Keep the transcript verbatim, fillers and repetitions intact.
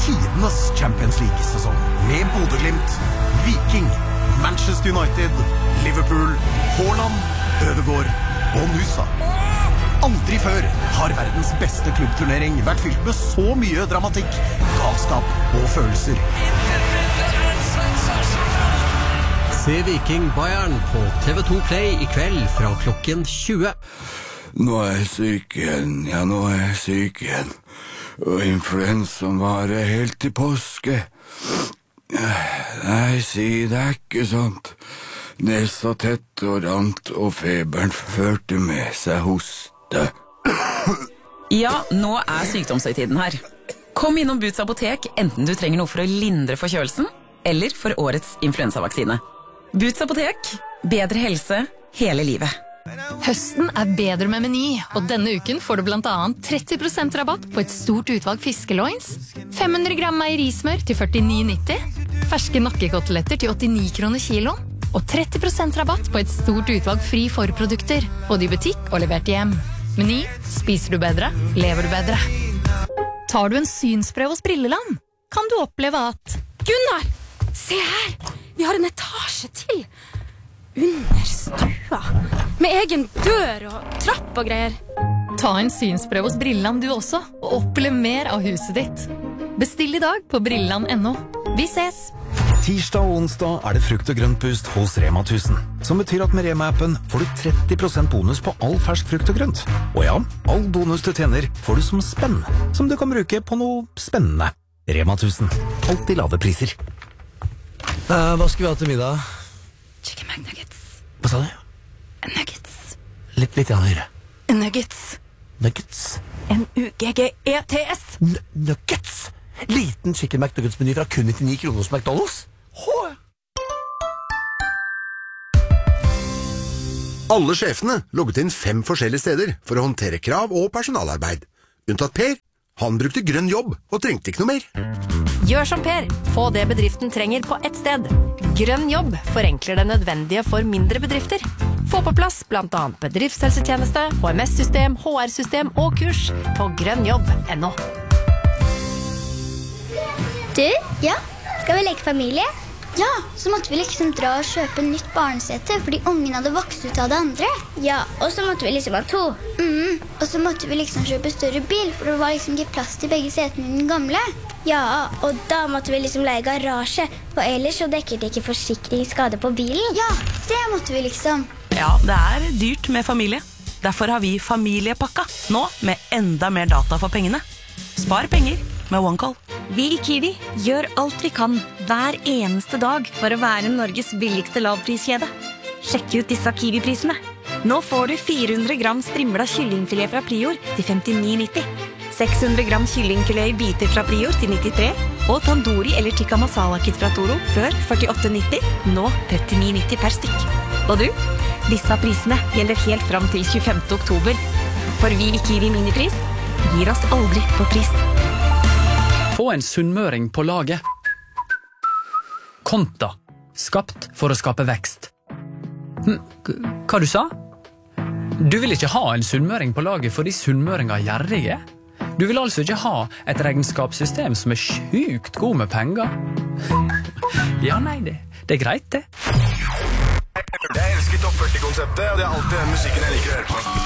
tidenes Champions League-sesong med Bodø/Glimt, Viking, Manchester United, Liverpool, Haaland, Ødegaard og Nusa. Aldri før har verdens beste klubbturnering vært fylt med så mye dramatikk, galskap og følelser. Se Viking Bayern på T V to Play i kveld fra klokken tjue. Nå er jeg syk igjen, ja nå er jeg syk igjen. Og influensaen varer helt til påske. Nei, si det er ikke sånt. Nesa tett og rant, og feberen førte med seg hoste. Ja, nå er sykdomshøytiden her. Kom innom Boots apotek, enten du trenger noe for å lindre forkjølelsen, eller for årets influensavaksine. Boots apotek, bedre helse hele livet. Høsten er bedre med Meny, og denne uken får du blant annet tretti prosent rabatt på et stort utvalg fiskeloins, fem hundre gram meierismør til førtini nitti, ferske nakkekoteletter til åttini kroner kilo, og tretti prosent rabatt på et stort utvalg fri forprodukter, både i butikk og levert hjem. Meny, spiser du bedre, lever du bedre. Tar du en synsprøve hos Brilleland, kan du oppleve at Gunnar, se her! Vi har en etasje til under stua, med egen dør og trapp og greier. Ta en synsprøve hos Brilleland du også, og opplev mer av huset ditt. Bestill i dag på brilleland punktum no. Vi ses! Tirsdag og onsdag er det frukt og grøntboost hos Rema tusen, som betyr at med Rema-appen får du tretti prosent bonus på all fersk frukt og grønt. Og ja, all bonus du tjener får du som spenn, som du kan bruke på noe spennende. Rema tusen, alltid lave priser. Uh, hva skal vi ha til middag? Chicken McNuggets. Hva sa du? Nuggets. Litt, litt høyere. Nuggets. Nuggets? N U G G E T S. N nuggets? Liten chicken McNuggets-meny fra kun nittini kroner hos McDonald's? Hå! Alle sjefene logget inn fem forskjellige steder for å håndtere krav og personalarbeid. Unntatt Per. Han brukte grønn jobb og trengte ikke noe mer. Gjør som Per. Få det bedriften trenger på ett sted. Grønn jobb forenkler det nødvendige for mindre bedrifter. Få på plass blant annet bedriftshelsetjeneste, H M S-system, H R-system og kurs på grønnjobb punktum no. Du, ja, skal vi leke familie? Ja, så måtte vi liksom dra og kjøpe nytt barnesete, fordi ungen hadde vokst ut av det andre. Ja, og så måtte vi liksom ha to. Mm, og så måtte vi liksom kjøpe større bil, for det var liksom ikke plass til begge setene i den gamle. Ja, og da måtte vi liksom leie garasje, for ellers så dekker det ikke forsikringsskade på bilen. Ja, det måtte vi liksom. Ja, det er dyrt med familie. Derfor har vi familiepakka, nå med enda mer data for pengene. Spar penger med OneCall. Vi i Kiwi gjør alt vi kan hver eneste dag for å være Norges billigste lavpriskjede. Sjekk ut disse Kiwi-prisene. Nå får du fire hundre gram strimla kyllingfilet fra Prior til femtini nitti, seks hundre gram kyllingfilet i biter fra Prior til nittitre, og tandoori eller tikka masala kit fra Toro før førtiåtte nitti, nå trettini nitti per stykk. Og du, disse prisene gjelder helt fram til tjuefemte oktober. For vi i Kiwi Minipris gir oss aldri på pris. Få en sunnmøring på laget. Konta. Skapt for å skape vekst. Hm, hva du sa? Du vil ikke ha en sunnmøring på laget fordi sunnmøringer er gjerrige? Du vil altså ikke ha et regnskapssystem som er sjukt god med penger? Ja, nei, det, det er greit det. Jeg elsker topp førti-konseptet, og det er alltid den musikken jeg liker å høre på.